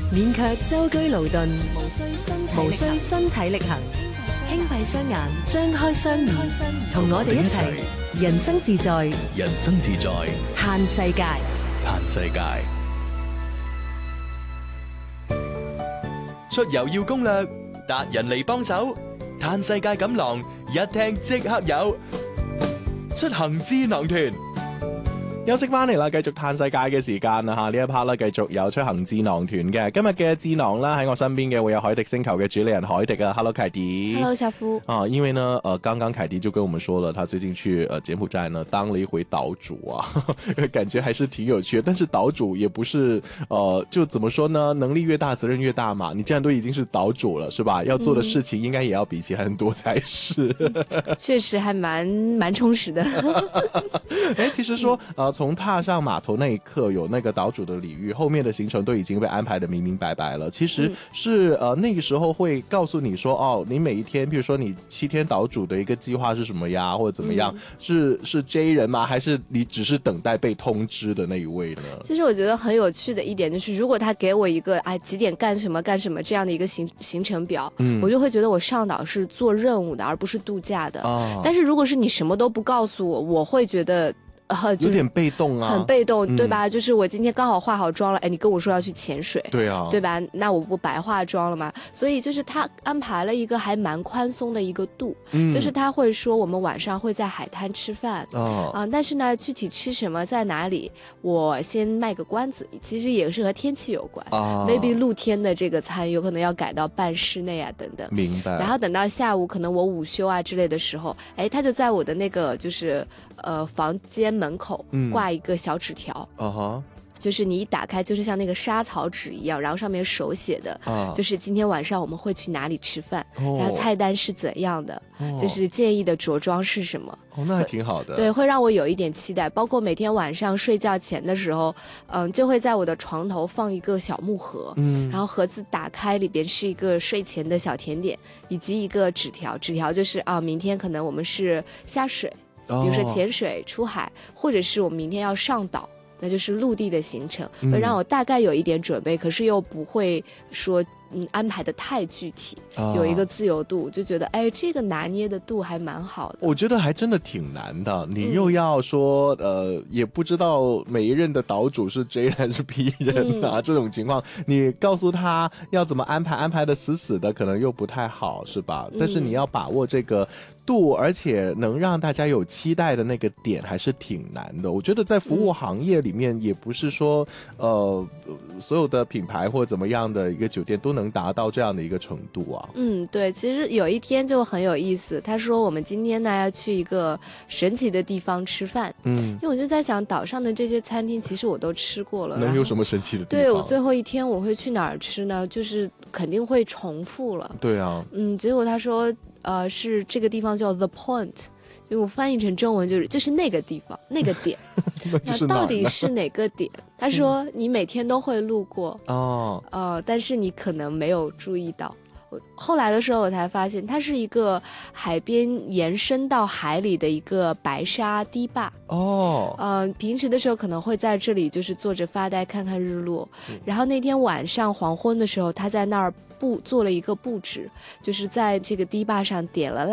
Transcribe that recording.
免卻舟車勞頓，無需身體力行，輕閉雙眼，張開雙耳，同我哋一齊人生自在， 人生自在， 嘆世界， 嘆世界。出遊要攻略，達人嚟幫手，嘆世界錦囊一聽即刻有，出行智囊團。 休息翻嚟啦，繼續嘆世界嘅時間啦吓，呢一 part 啦，繼續有出行智囊團嘅。今日嘅智囊啦，喺我身邊嘅會有海迪星球嘅主理人海迪啊 ，Hello 凱迪 ，Hello 小夫啊，因為呢，剛剛凱迪就跟我們說了，他最近去柬埔寨呢當了一回島主啊，感覺還是挺有趣的。但是島主也不是就怎麼說呢，能力越大責任越大嘛。你既然都已經是島主了，是吧？要做的事情應該也要比其他人多才是。 確實還蠻充實的。 其實說從踏上碼頭那一刻有那個島主的禮遇，後面的行程都已經被安排得明明白白了。其實是那個時候會告訴你說，哦，你每一天，譬如說你7天島主的一個計劃是什麼呀，或者怎麼樣，是 J 人嗎？還是你只是等待被通知的那一位呢？ 其實我覺得很有趣的一點就是，如果他給我一個幾點幹什麼這樣的一個行程表，我就會覺得我上島是做任務的，而不是度假的。但是如果是你什麼都不告訴我，我會覺得有點被動啊， 很被動，對吧？就是我今天剛好化好妝了，你跟我說要去潛水， 對啊， 對吧？那我不白化妝了嗎？所以就是他安排了一個還蠻寬鬆的一個度，就是他會說我們晚上會在海灘吃飯，但是呢，具體吃什麼在哪裡，我先賣個關子。其實也是和天氣有關，maybe 露天的這個餐有可能要改到半室內啊，等等。 明白。 然後等到下午，可能我午休啊之類的時候，他就在我的那個就是房間門口掛一個小紙條，就是你一打開就是像那個沙草紙一樣，然後上面手寫的，就是今天晚上我們會去哪裡吃飯，然後菜單是怎樣的，就是建議的着裝是什麼。 那還挺好的。 對，會讓我有一點期待。包括每天晚上睡覺前的時候，就會在我的床頭放一個小木盒，然後盒子打開，裏邊是一個睡前的小甜點，以及一個紙條。紙條就是明天可能我們是下水，比如說潛水出海，或者是我們明天要上島，那就是陸地的行程，會讓我大概有一點準備，可是又不會說安排得太具體，有一個自由度，就覺得這個拿捏的度還蠻好的。 我覺得還真的挺難的，你又要說也不知道每一任的島主是 J 人還是 P 人啊，這種情況你告訴他要怎麼安排得死死的可能又不太好，是吧？但是你要把握這個度，而且能讓大家有期待的那個點還是挺難的。我覺得在服務行業裡面也不是說所有的品牌或怎麼樣的一個酒店都能達到這樣的一個程度啊。 對，其實有一天就很有意思，他說我們今天呢要去一個神奇的地方吃飯，因為我就在想島上的這些餐廳其實我都吃過了， 能有什麼神奇的地方？ 對，我最後一天我會去哪兒吃呢？就是肯定會重複了。 對啊， 結果他說是這個地方叫 The Point， 就我翻譯成中文就是那個地方那個點那到底是哪個點？他說你每天都會路過但是你可能沒有注意到。後來的時候我才發現它是一個海邊延伸到海裡的一個白沙堤壩平時的時候可能會在這裡就是坐着發呆看看日落，然後那天晚上黃昏的時候他在那兒做了一個佈置，就是在這個堤壩上點了